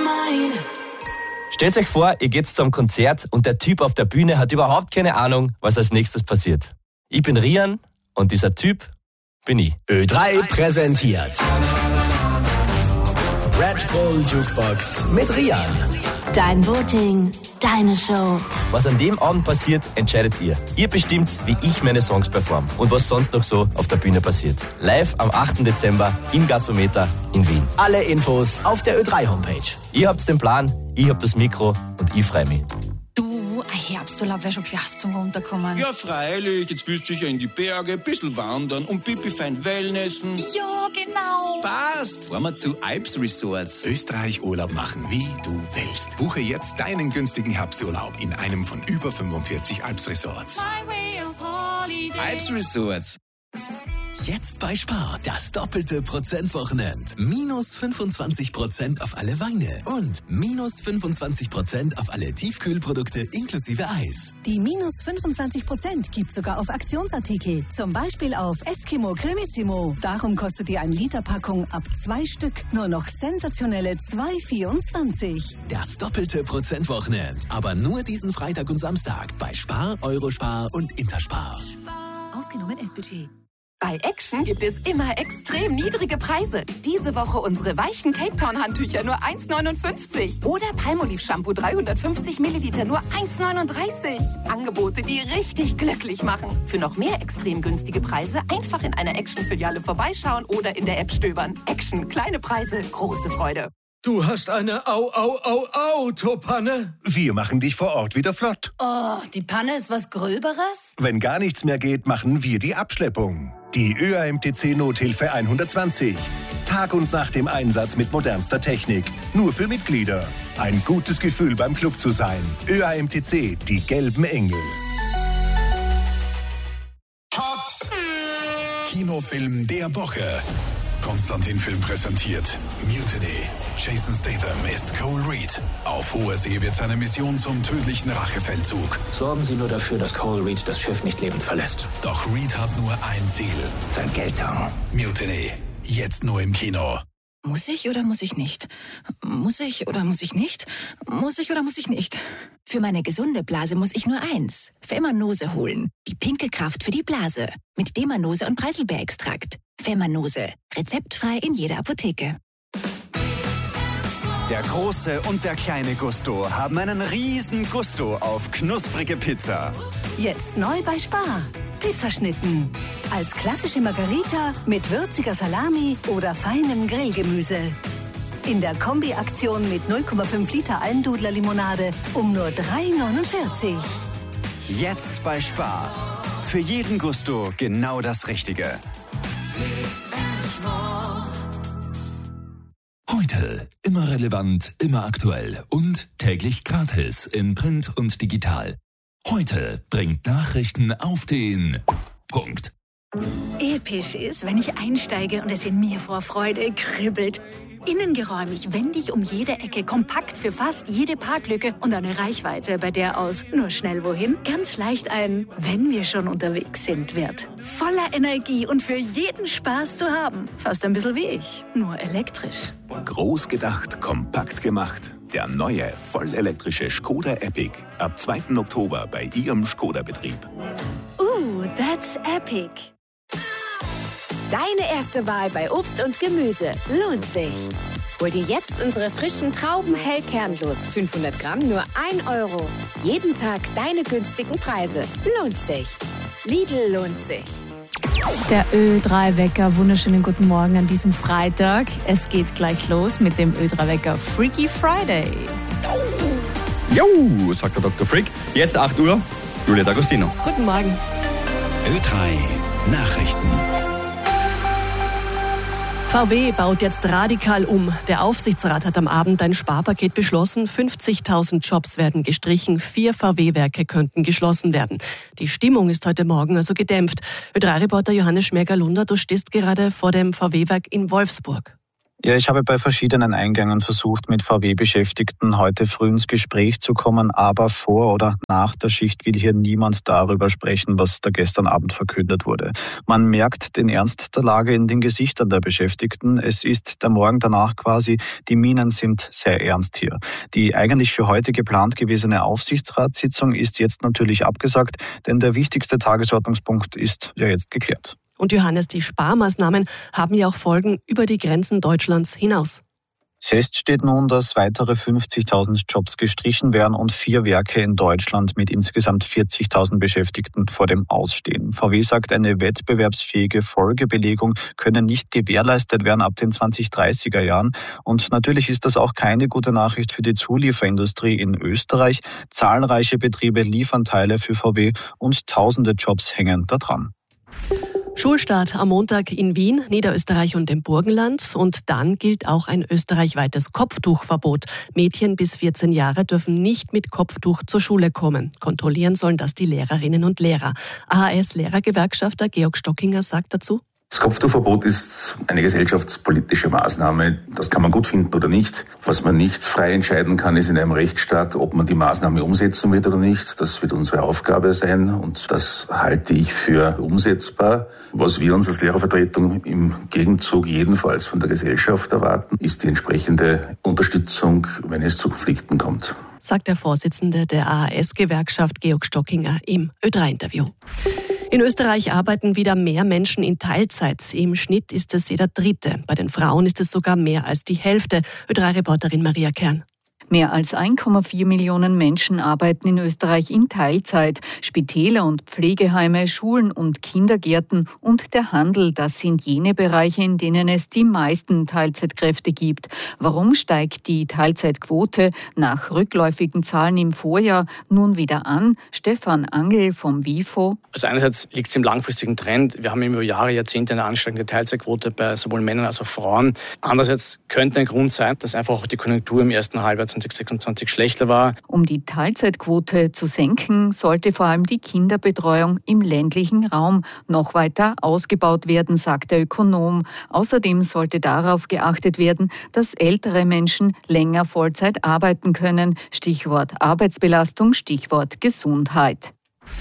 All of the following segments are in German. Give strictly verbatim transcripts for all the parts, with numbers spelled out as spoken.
Stellt euch vor, ihr geht zum Konzert und der Typ auf der Bühne hat überhaupt keine Ahnung, was als nächstes passiert. Ich bin Rian und dieser Typ bin ich. Ö drei präsentiert Red Bull Jukebox mit Rian. Dein Voting, deine Show. Was an dem Abend passiert, entscheidet ihr. Ihr bestimmt, wie ich meine Songs performe und was sonst noch so auf der Bühne passiert. Live am achten Dezember im Gasometer in Wien. Alle Infos auf der Ö drei Homepage. Ihr habt den Plan, ich hab das Mikro und ich freu mich. Du, ein Herbsturlaub wäre schon klasse zum Runterkommen. Ja, freilich. Jetzt willst du sicher in die Berge, ein bisschen wandern und pipi fein Wellnessen. Ja, genau. Passt. Fahren wir zu Alps Resorts. Österreich Urlaub machen, wie du willst. Buche jetzt deinen günstigen Herbsturlaub in einem von über fünfundvierzig Alps Resorts. Alps Resorts. Jetzt bei Spar, das doppelte Prozentwochenend. Minus fünfundzwanzig Prozent auf alle Weine und minus fünfundzwanzig Prozent auf alle Tiefkühlprodukte inklusive Eis. Die minus fünfundzwanzig Prozent gibt sogar auf Aktionsartikel. Zum Beispiel auf Eskimo Cremissimo. Darum kostet die ein Liter Packung ab zwei Stück nur noch sensationelle zwei Euro vierundzwanzig. Das doppelte Prozentwochenend. Aber nur diesen Freitag und Samstag bei Spar, Eurospar und Interspar. Ausgenommen S-Budget. Bei Action gibt es immer extrem niedrige Preise. Diese Woche unsere weichen Cape Town Handtücher nur eins neunundfünfzig. Oder Palmolive Shampoo dreihundertfünfzig Milliliter nur eins neununddreißig. Angebote, die richtig glücklich machen. Für noch mehr extrem günstige Preise einfach in einer Action-Filiale vorbeischauen oder in der App stöbern. Action, kleine Preise, große Freude. Du hast eine Au-Au-Au-Autopanne. Wir machen dich vor Ort wieder flott. Oh, die Panne ist was Gröberes? Wenn gar nichts mehr geht, machen wir die Abschleppung. Die Ö A M T C Nothilfe hundertzwanzig. Tag und Nacht im Einsatz mit modernster Technik. Nur für Mitglieder. Ein gutes Gefühl beim Club zu sein. Ö A M T C, die gelben Engel. Cut! Kinofilm der Woche. Konstantin Film präsentiert Mutiny. Jason Statham ist Cole Reed. Auf hoher See wird seine Mission zum tödlichen Rachefeldzug. Sorgen Sie nur dafür, dass Cole Reed das Schiff nicht lebend verlässt. Doch Reed hat nur ein Ziel. Vergeltung. Mutiny. Jetzt nur im Kino. Muss ich oder muss ich nicht? Muss ich oder muss ich nicht? Muss ich oder muss ich nicht? Für meine gesunde Blase muss ich nur eins. Femanose holen. Die pinke Kraft für die Blase. Mit Demanose und Preiselbeerextrakt. Femanose. Rezeptfrei in jeder Apotheke. Der große und der kleine Gusto haben einen riesen Gusto auf knusprige Pizza. Jetzt neu bei Spar. Pizzaschnitten. Als klassische Margarita mit würziger Salami oder feinem Grillgemüse. In der Kombi-Aktion mit null Komma fünf Liter Almdudler-Limonade um nur drei Euro neunundvierzig. Jetzt bei Spar. Für jeden Gusto genau das Richtige. Heute immer relevant, immer aktuell und täglich gratis in Print und digital. Heute bringt Nachrichten auf den Punkt. Episch ist, wenn ich einsteige und es in mir vor Freude kribbelt. Innengeräumig, wendig um jede Ecke, kompakt für fast jede Parklücke und eine Reichweite, bei der aus nur schnell wohin ganz leicht ein wenn wir schon unterwegs sind wird. Voller Energie und für jeden Spaß zu haben. Fast ein bisschen wie ich, nur elektrisch. Groß gedacht, kompakt gemacht. Der neue, vollelektrische Skoda Epic. Ab zweiten Oktober bei Ihrem Skoda-Betrieb. Uh, that's epic. Deine erste Wahl bei Obst und Gemüse lohnt sich. Hol dir jetzt unsere frischen Trauben hell kernlos. fünfhundert Gramm nur ein Euro. Jeden Tag deine günstigen Preise. Lohnt sich. Lidl lohnt sich. Der Ö drei Wecker, wunderschönen guten Morgen an diesem Freitag. Es geht gleich los mit dem Ö drei Wecker Freaky Friday. Jo, sagt der Doktor Freak. Jetzt acht Uhr, Julia D'Agostino. Guten Morgen. Ö drei Nachrichten. V W baut jetzt radikal um. Der Aufsichtsrat hat am Abend ein Sparpaket beschlossen. fünfzigtausend Jobs werden gestrichen. Vier V W-Werke könnten geschlossen werden. Die Stimmung ist heute Morgen also gedämpft. Ö drei Reporter Johannes Schmerger-Lunder, du stehst gerade vor dem V W-Werk in Wolfsburg. Ja, ich habe bei verschiedenen Eingängen versucht, mit V W-Beschäftigten heute früh ins Gespräch zu kommen, aber vor oder nach der Schicht will hier niemand darüber sprechen, was da gestern Abend verkündet wurde. Man merkt den Ernst der Lage in den Gesichtern der Beschäftigten. Es ist der Morgen danach quasi, die Minen sind sehr ernst hier. Die eigentlich für heute geplant gewesene Aufsichtsratssitzung ist jetzt natürlich abgesagt, denn der wichtigste Tagesordnungspunkt ist ja jetzt geklärt. Und Johannes, die Sparmaßnahmen haben ja auch Folgen über die Grenzen Deutschlands hinaus. Fest steht nun, dass weitere fünfzigtausend Jobs gestrichen werden und vier Werke in Deutschland mit insgesamt vierzigtausend Beschäftigten vor dem Ausstehen. V W sagt, eine wettbewerbsfähige Folgebelegung könne nicht gewährleistet werden ab den zwanzig-dreißiger Jahren. Und natürlich ist das auch keine gute Nachricht für die Zulieferindustrie in Österreich. Zahlreiche Betriebe liefern Teile für V W und tausende Jobs hängen da dran. Schulstart am Montag in Wien, Niederösterreich und im Burgenland. Und dann gilt auch ein österreichweites Kopftuchverbot. Mädchen bis vierzehn Jahre dürfen nicht mit Kopftuch zur Schule kommen. Kontrollieren sollen das die Lehrerinnen und Lehrer. A H S-Lehrergewerkschafter Georg Stockinger sagt dazu: Das Kopftuchverbot ist eine gesellschaftspolitische Maßnahme. Das kann man gut finden oder nicht. Was man nicht frei entscheiden kann, ist in einem Rechtsstaat, ob man die Maßnahme umsetzen wird oder nicht. Das wird unsere Aufgabe sein und das halte ich für umsetzbar. Was wir uns als Lehrervertretung im Gegenzug jedenfalls von der Gesellschaft erwarten, ist die entsprechende Unterstützung, wenn es zu Konflikten kommt. Sagt der Vorsitzende der A H S-Gewerkschaft Georg Stockinger im Ö drei Interview. In Österreich arbeiten wieder mehr Menschen in Teilzeit. Im Schnitt ist es jeder Dritte. Bei den Frauen ist es sogar mehr als die Hälfte. Ö drei Reporterin Maria Kern. Mehr als eins Komma vier Millionen Menschen arbeiten in Österreich in Teilzeit. Spitäler und Pflegeheime, Schulen und Kindergärten und der Handel, das sind jene Bereiche, in denen es die meisten Teilzeitkräfte gibt. Warum steigt die Teilzeitquote nach rückläufigen Zahlen im Vorjahr nun wieder an? Stefan Angel vom WIFO. Also einerseits liegt es im langfristigen Trend. Wir haben über Jahre, Jahrzehnte eine ansteigende Teilzeitquote bei sowohl Männern als auch Frauen. Andererseits könnte ein Grund sein, dass einfach auch die Konjunktur im ersten Halbjahr zwanzig sechsundzwanzig schlechter war. Um die Teilzeitquote zu senken, sollte vor allem die Kinderbetreuung im ländlichen Raum noch weiter ausgebaut werden, sagt der Ökonom. Außerdem sollte darauf geachtet werden, dass ältere Menschen länger Vollzeit arbeiten können. Stichwort Arbeitsbelastung, Stichwort Gesundheit.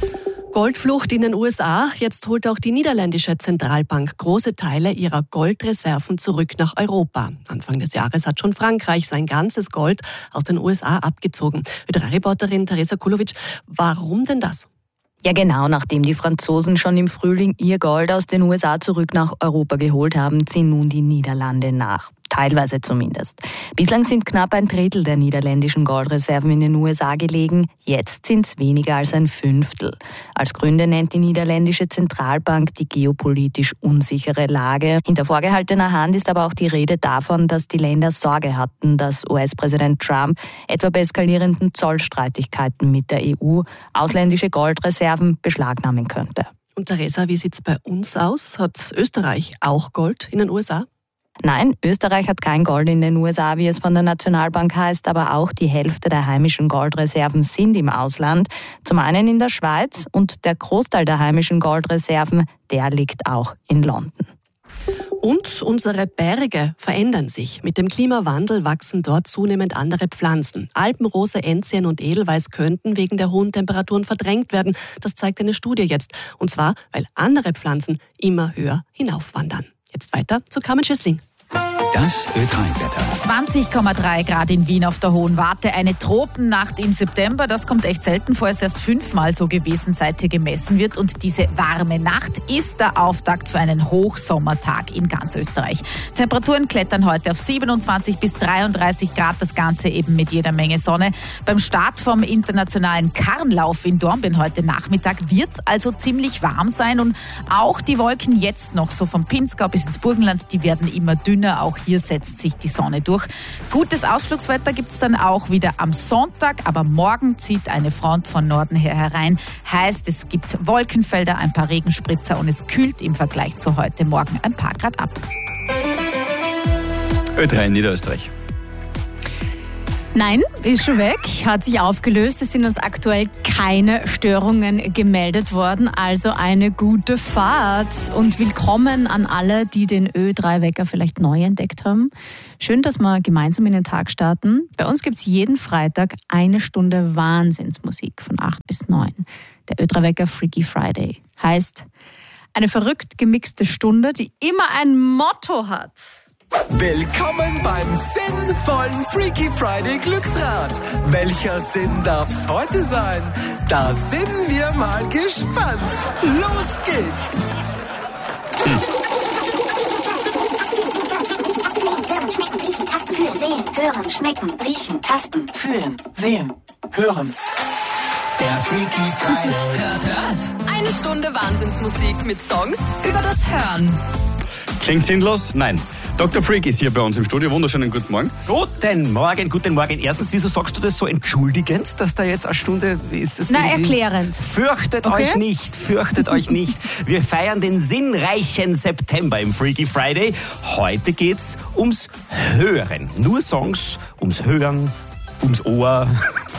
Goldflucht in den U S A. Jetzt holt auch die niederländische Zentralbank große Teile ihrer Goldreserven zurück nach Europa. Anfang des Jahres hat schon Frankreich sein ganzes Gold aus den U S A abgezogen. Ö drei Reporterin Teresa Kulovic, warum denn das? Ja genau, nachdem die Franzosen schon im Frühling ihr Gold aus den U S A zurück nach Europa geholt haben, ziehen nun die Niederlande nach. Teilweise zumindest. Bislang sind knapp ein Drittel der niederländischen Goldreserven in den U S A gelegen. Jetzt sind es weniger als ein Fünftel. Als Gründe nennt die niederländische Zentralbank die geopolitisch unsichere Lage. Hinter vorgehaltener Hand ist aber auch die Rede davon, dass die Länder Sorge hatten, dass U S-Präsident Trump etwa bei eskalierenden Zollstreitigkeiten mit der E U ausländische Goldreserven beschlagnahmen könnte. Und Teresa, wie sieht es bei uns aus? Hat Österreich auch Gold in den U S A? Nein, Österreich hat kein Gold in den U S A, wie es von der Nationalbank heißt, aber auch die Hälfte der heimischen Goldreserven sind im Ausland. Zum einen in der Schweiz und der Großteil der heimischen Goldreserven, der liegt auch in London. Und unsere Berge verändern sich. Mit dem Klimawandel wachsen dort zunehmend andere Pflanzen. Alpenrose, Enzian und Edelweiß könnten wegen der hohen Temperaturen verdrängt werden. Das zeigt eine Studie jetzt. Und zwar, weil andere Pflanzen immer höher hinaufwandern. Jetzt weiter zu Carmen Schüssling. Das Ö drei Wetter. zwanzig Komma drei Grad in Wien auf der Hohen Warte. Eine Tropennacht im September. Das kommt echt selten vor. Es ist erst fünfmal so gewesen, seit hier gemessen wird. Und diese warme Nacht ist der Auftakt für einen Hochsommertag in ganz Österreich. Temperaturen klettern heute auf siebenundzwanzig bis dreiunddreißig Grad. Das Ganze eben mit jeder Menge Sonne. Beim Start vom internationalen Karnlauf in Dornbirn heute Nachmittag wird es also ziemlich warm sein. Und auch die Wolken jetzt noch so vom Pinzgau bis ins Burgenland, die werden immer dünner. Auch hier setzt sich die Sonne durch. Gutes Ausflugswetter gibt es dann auch wieder am Sonntag, aber morgen zieht eine Front von Norden her herein. Heißt, es gibt Wolkenfelder, ein paar Regenspritzer und es kühlt im Vergleich zu heute Morgen ein paar Grad ab. Ö drei in Niederösterreich. Nein, ist schon weg, hat sich aufgelöst. Es sind uns aktuell keine Störungen gemeldet worden, also eine gute Fahrt. Und willkommen an alle, die den Ö drei Wecker vielleicht neu entdeckt haben. Schön, dass wir gemeinsam in den Tag starten. Bei uns gibt es jeden Freitag eine Stunde Wahnsinnsmusik von acht bis neun. Der Ö drei Wecker Freaky Friday heißt eine verrückt gemixte Stunde, die immer ein Motto hat. Willkommen beim sinnvollen Freaky Friday Glücksrad. Welcher Sinn darf's heute sein? Da sind wir mal gespannt. Los geht's! Hm. Hören, schmecken, riechen, tasten, fühlen, sehen. Hören, schmecken, riechen, tasten, fühlen, sehen. Hören. Der Freaky Friday. Hört, hört. Eine Stunde Wahnsinnsmusik mit Songs über das Hören. Klingt sinnlos? Nein. Doktor Freak ist hier bei uns im Studio. Wunderschönen guten Morgen. Guten Morgen, guten Morgen. Erstens, wieso sagst du das so entschuldigend, dass da jetzt eine Stunde ist? Das Na, erklärend. Fürchtet okay. euch nicht, fürchtet euch nicht. Wir feiern den sinnreichen September im Freaky Friday. Heute geht's ums Hören. Nur Songs ums Hören, ums Ohr.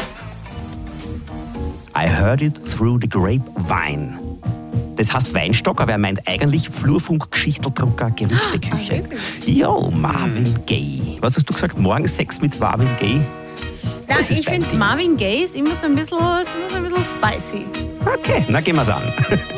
I heard it through the grapevine. Das heißt Weinstock, aber er meint eigentlich Flurfunk, Geschichteldrucker, Gerüchteküche. Jo, Marvin Gaye. Was hast du gesagt? Morgen Sex mit Marvin Gaye? Ja, ich finde Marvin Gaye ist immer so ein bisschen, ist immer so ein bisschen spicy. Okay, na gehen wir's an.